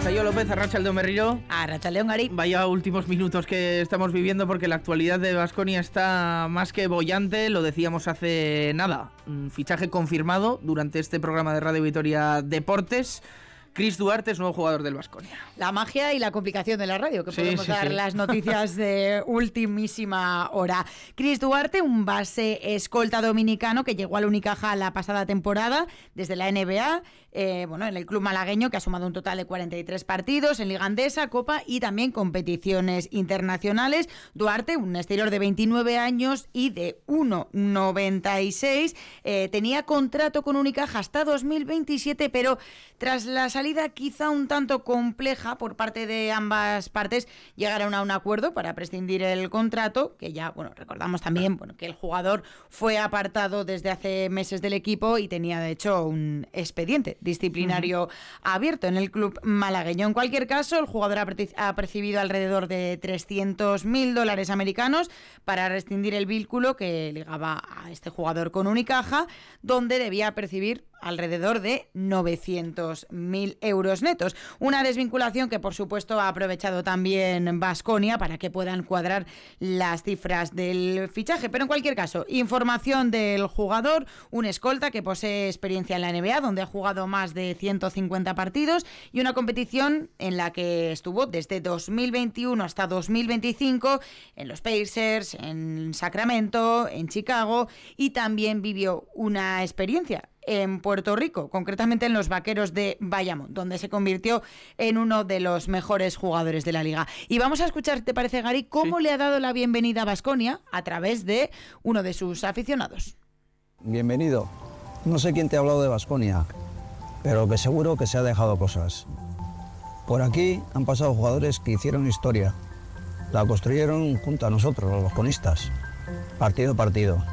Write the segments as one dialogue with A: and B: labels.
A: Cayo López, Arratsaldeon Berriro.
B: Arratsaldeon Gari.
A: Vaya últimos minutos que estamos viviendo porque la actualidad de Baskonia está más que bollante. Lo decíamos hace nada. Un fichaje confirmado durante este programa de Radio Vitoria Deportes. Chris Duarte es nuevo jugador del Baskonia.
B: La magia y la complicación de la radio, que podemos dar las noticias de ultimísima hora. Chris Duarte, un base escolta dominicano que llegó al Unicaja la pasada temporada desde la NBA, en el club malagueño, que ha sumado un total de 43 partidos en Liga Andesa, Copa y también competiciones internacionales. Duarte, un exterior de 29 años y de 1,96, tenía contrato con Unicaja hasta 2027, pero tras la salida quizá un tanto compleja por parte de ambas partes, llegaron a un acuerdo para prescindir el contrato, que ya, recordamos también que el jugador fue apartado desde hace meses del equipo y tenía de hecho un expediente disciplinario abierto en el club malagueño. En cualquier caso, el jugador ha percibido alrededor de $300.000 americanos para rescindir el vínculo que ligaba a este jugador con Unicaja, donde debía percibir alrededor de 900.000 euros netos. Una desvinculación que, por supuesto, ha aprovechado también Baskonia para que puedan cuadrar las cifras del fichaje. Pero en cualquier caso, información del jugador, un escolta que posee experiencia en la NBA, donde ha jugado más de 150 partidos, y una competición en la que estuvo desde 2021 hasta 2025 en los Pacers, en Sacramento, en Chicago, y también vivió una experiencia en Puerto Rico, concretamente en los Vaqueros de Bayamón, donde se convirtió en uno de los mejores jugadores de la liga. Y vamos a escuchar, ¿te parece, Gary, cómo le ha dado la bienvenida a Baskonia a través de uno de sus aficionados?
C: Bienvenido. No sé quién te ha hablado de Baskonia, pero que seguro que se ha dejado cosas. Por aquí han pasado jugadores que hicieron historia. La construyeron junto a nosotros, los baskonistas, partido a partido.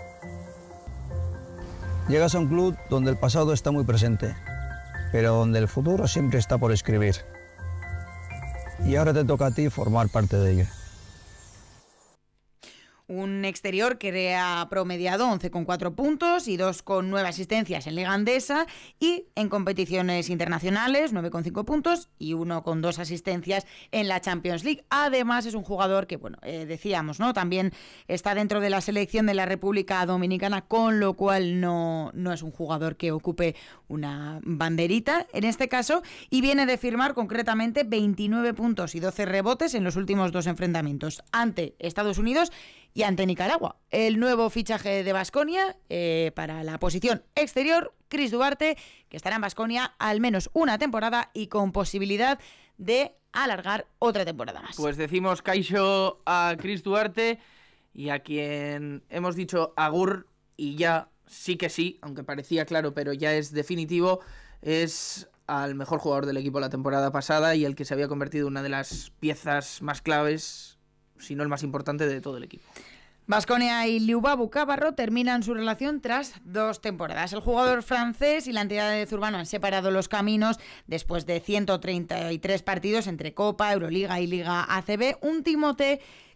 C: Llegas a un club donde el pasado está muy presente, pero donde el futuro siempre está por escribir. Y ahora te toca a ti formar parte de ello.
B: Un exterior que ha promediado 11,4 puntos y 2,9 asistencias en Liga Andesa, y en competiciones internacionales 9,5 puntos y 1,2 asistencias en la Champions League. Además es un jugador que, decíamos, ¿no? También está dentro de la selección de la República Dominicana, con lo cual no es un jugador que ocupe una banderita en este caso, y viene de firmar concretamente 29 puntos y 12 rebotes en los últimos dos enfrentamientos ante Estados Unidos y ante Nicaragua. El nuevo fichaje de Baskonia para la posición exterior, Chris Duarte, que estará en Baskonia al menos una temporada y con posibilidad de alargar otra temporada más.
A: Pues decimos Kaixo a Chris Duarte, y a quien hemos dicho agur, y ya sí que sí, aunque parecía claro, pero ya es definitivo, es al mejor jugador del equipo la temporada pasada y el que se había convertido en una de las piezas más claves, si no el más importante de todo el equipo.
B: Baskonia y Liubabu Cabarro terminan su relación tras 2 temporadas. El jugador francés y la entidad de Zurbano han separado los caminos después de 133 partidos entre Copa, Euroliga y Liga ACB. Un Timothée